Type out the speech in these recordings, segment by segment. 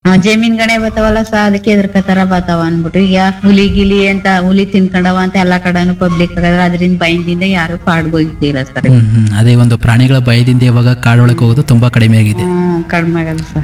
ಜಮೀನ್ ಗಣೆ ಬರ್ತಾವಲ್ಲ ಸ ಅದಕ್ಕೆ ಎದ್ರಕತಾರ ಬರ್ತಾವ ಅನ್ಬಿಟ್ಟು ಈಗ ಹುಲಿ ಗಿಲಿ ಅಂತ ಹುಲಿ ತಿನ್ಕೊಂಡವ ಅಂತ ಎಲ್ಲಾ ಕಡೆನು ಪಬ್ಲಿಕ್ ಆಗದ್ರ ಅದರಿಂದ ಭಯದಿಂದ ಯಾರು ಕಾಡ್ಗೋಗ್ತಿಲ್ಲ ಸರ್. ಅದೇ ಒಂದು ಪ್ರಾಣಿಗಳ ಭಯದಿಂದ ಇವಾಗ ಕಾಡೊಳಗೆ ಹೋಗೋದು ತುಂಬಾ ಕಡಿಮೆ ಆಗಿದೆ. ಕಡಿಮೆ ಆಗಲ್ಲ ಸರ್.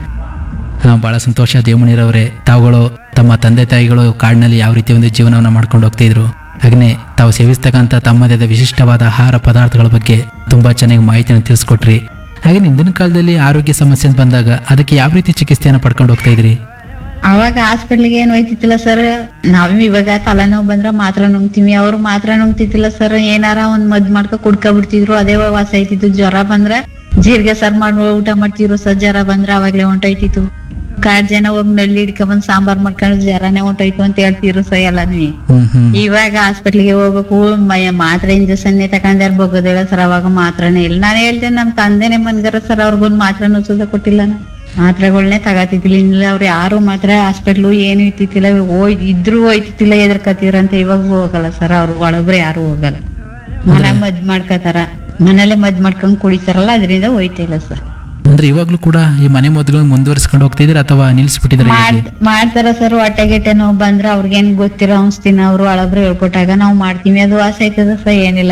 ಬಹಳ ಸಂತೋಷ ದೇವಮಣಿರವರೇ, ತಾವುಗಳು ತಮ್ಮ ತಂದೆ ತಾಯಿಗಳು ಕಾಡಿನಲ್ಲಿ ಯಾವ ರೀತಿ ಒಂದು ಜೀವನವನ್ನು ಮಾಡ್ಕೊಂಡು ಹೋಗ್ತಿದ್ರು, ಹಾಗೆ ತಾವು ಸೇವಿಸ್ತಕ್ಕಂಥ ತಮ್ಮದೇ ಆದ ವಿಶಿಷ್ಟವಾದ ಆಹಾರ ಪದಾರ್ಥಗಳ ಬಗ್ಗೆ ತುಂಬಾ ಚೆನ್ನಾಗಿ ಮಾಹಿತಿಯನ್ನು ತಿಳಿಸ್ಕೊಟ್ರಿ. ಹಾಗೆ ಹಿಂದಿನ ಕಾಲದಲ್ಲಿ ಆರೋಗ್ಯ ಸಮಸ್ಯೆ ಬಂದಾಗ ಅದಕ್ಕೆ ಯಾವ ರೀತಿ ಚಿಕಿತ್ಸೆಯನ್ನು ಪಡ್ಕೊಂಡು ಹೋಗ್ತಾ ಇದ್ರಿ? ಅವಾಗ ಹಾಸ್ಪಿಟ್ಲಿಗೆ ಏನ್ ಹೋಯ್ತಿತ್ತಿಲ್ಲ ಸರ್. ನಾವ್ ಇವಾಗ ತಲೆನೋವು ಬಂದ್ರ ಮಾತ್ರ ನುಂಗ್ತೀವಿ, ಅವ್ರು ಮಾತ್ರ ನುಂಗ್ತಿತ್ತಿಲ್ಲ ಸರ್. ಏನಾರ ಒಂದ್ ಮದ್ ಮಾಡ್ಕೊ ಕುಡ್ಕೊಬಿಡ್ತಿದ್ರು, ಅದೇ ವಾಸ ಐತಿತ್ತು. ಜ್ವರ ಬಂದ್ರ ಜೀರಿಗೆ ಸರ್ ಮಾಡಿ ಊಟ ಮಾಡ್ತಿದ್ರು ಸರ್. ಜ್ವರ ಬಂದ್ರ ಅವಾಗ್ಲೇ ಹೊಂಟೋಯ್ತಿತ್ತು. ಕಾಡ್ ಜನ ಹೋಗಿ ನಲ್ಲಿ ಹಿಡ್ಕೊಂಡ್ ಸಾಂಬಾರ್ ಮಾಡ್ಕೊಂಡು ಜ್ವರನೇ ಹೊಂಟೋಯ್ತು ಅಂತ ಹೇಳ್ತಿದ್ರು ಸರ್ ಎಲ್ಲಾನು. ಇವಾಗ ಹಾಸ್ಪಿಟ್ಲಿಗೆ ಹೋಗ್ಬೇಕು, ಮಾತ್ರ ಇಂಜೆಕ್ಷನ್ ತಕೊಂಡ್ಯಾರ ಬಗ್ಗೋದಿಲ್ಲ ಸರ್. ಅವಾಗ ಮಾತ್ರನೇ ಇಲ್ಲ. ನಾನು ಹೇಳ್ತೇನೆ ನಮ್ ತಂದೆನೆ ಮನ್ಗಾರ ಸರ್, ಅವ್ರಿಗೊಂದ್ ಮಾತ್ರ ನುಸುದ ಕೊಟ್ಟಿಲ್ಲ. ಮಾತ್ರೆಗಳನ್ನೇ ತಗೋತಿದ್ದಿಲ್ಲ. ಇಲ್ಲ ಅವ್ರು ಯಾರು ಮಾತ್ರ ಹಾಸ್ಪಿಟ್ಲು ಏನು ಇತ್ತಿತ್ತಿಲ್ಲ, ಇದ್ರು ಹೋಯ್ತಿತ್ತಿಲ್ಲ, ಎದ್ರಕತ್ತೀರಂತ. ಇವಾಗ ಹೋಗಲ್ಲ ಸರ್, ಅವ್ರು ಒಳಬ್ರೆ ಯಾರು ಹೋಗಲ್ಲ. ಮನೆ ಮದ್ ಮಾಡ್ಕತಾರ, ಮನೇಲೆ ಮದ್ ಮಾಡ್ಕೊಂಡ್ ಕುಡಿತಾರಲ್ಲ, ಅದರಿಂದ ಹೋಯ್ತಿಲ್ಲ ಸರ್. ಅಂದ್ರೆ ಇವಾಗ್ಲೂ ಕೂಡ ಈ ಮನೆ ಮದ್ದುಗಳನ್ನ ಮುಂದುವರಿಸ್ಕೊಂಡು ಹೋಗ್ತಾ ಇದ್ದೀರಾ ಅಥವಾ ನಿಲ್ಸ್ಬಿಟ್ಟಿದ್ರೆ? ಮಾಡ್ತಾರ ಸರ್. ಹೊಟ್ಟೆಗೆಟ್ಟೆ ನೋವು ಬಂದ್ರ ಅವ್ರಿಗೇನ್ ಗೊತ್ತಿರೋ ಔಷಧಿನ ಅವ್ರು ಒಳಬ್ರು ಹೇಳ್ಕೊಟ್ಟಾಗ ನಾವ್ ಮಾಡ್ತೀವಿ. ಅದು ವಾಸ ಆಯ್ತದ ಸರ್. ಏನಿಲ್ಲ,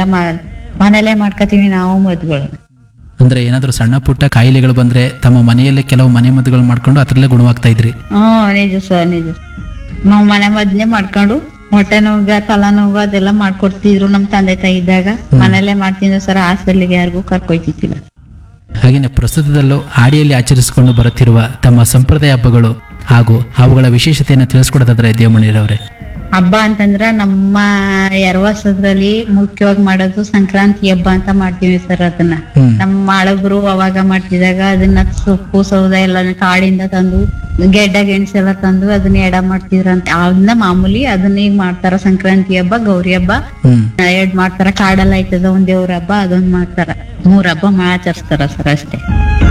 ಮನೇಲೆ ಮಾಡ್ಕೋತೀವಿ ನಾವು ಮದ್ದುಗಳು. ಅಂದ್ರೆ ಏನಾದ್ರು ಸಣ್ಣ ಪುಟ್ಟ ಕಾಯಿಲೆಗಳು ಬಂದ್ರೆ ತಮ್ಮ ಮನೆಯಲ್ಲೇ ಕೆಲವು ಮನೆ ಮದ್ದುಗಳು ಮಾಡ್ಕೊಂಡು ಅದ್ರಲ್ಲೇ ಗುಣವಾಗ್ತಾ ಇದ್ರಿ? ನಿಜ ಸರ್, ನಿಜ. ನಾವ್ ಮನೆ ಮದ್ನೇ ಮಾಡ್ಕೊಂಡು ಹೊಟ್ಟೆ ನೋವು ತಲಾ ನೋವು ಅದೆಲ್ಲ ಮಾಡ್ಕೊಡ್ತಿದ್ರು ನಮ್ ತಂದೆ ತಾಯಿ ಇದ್ದಾಗ. ಮನೇಲೆ ಮಾಡ್ತಿದ್ರು ಸರ್, ಹಾಸ್ಪಿಟ್ಲಿಗೆ ಯಾರಿಗೂ ಕರ್ಕೊಯ್ತಿತ್ತಿಲ್ಲ. ಹಾಗೇನೆ ಪ್ರಸ್ತುತದಲ್ಲೂ ಆಡಿಯಲ್ಲಿ ಆಚರಿಸಿಕೊಂಡು ಬರುತ್ತಿರುವ ತಮ್ಮ ಸಂಪ್ರದಾಯ ಹಬ್ಬಗಳು ಹಾಗೂ ಅವುಗಳ ವಿಶೇಷತೆಯನ್ನು ತಿಳಿಸ್ಕೊಡೋದಾದ್ರೆ ದೇವಮಣಿರವರೇ? ಹಬ್ಬ ಅಂತಂದ್ರ ನಮ್ಮ ಎರವಸದಲ್ಲಿ ಮುಖ್ಯವಾಗಿ ಮಾಡೋದು ಸಂಕ್ರಾಂತಿ ಹಬ್ಬ ಅಂತ ಮಾಡ್ತೀವಿ ಸರ್. ಅದನ್ನ ನಮ್ಮ ಹಳಬರು ಅವಾಗ ಮಾಡ್ತಿದಾಗ ಅದನ್ನ ಸೊಪ್ಪು ಸೌದ ಎಲ್ಲ ಕಾಡಿಂದ ತಂದು ಗೆಡ್ಡ ಗೆಣಸು ಎಲ್ಲ ತಂದು ಅದನ್ನ ಎಡ ಮಾಡ್ತಿದ್ರಂತ. ಅದನ್ನ ಮಾಮೂಲಿ ಅದನ್ನ ಈಗ ಮಾಡ್ತಾರ. ಸಂಕ್ರಾಂತಿ ಹಬ್ಬ, ಗೌರಿ ಹಬ್ಬ ಎರಡ್ ಮಾಡ್ತಾರ. ಕಾಡಲ್ಲ ಆಯ್ತದ ಒಂದ್ ದೇವ್ರ ಹಬ್ಬ, ಅದೊಂದ್ ಮಾಡ್ತಾರ. 3 ಹಬ್ಬ ಆಚರಿಸ್ತಾರ ಸರ್ ಅಷ್ಟೇ.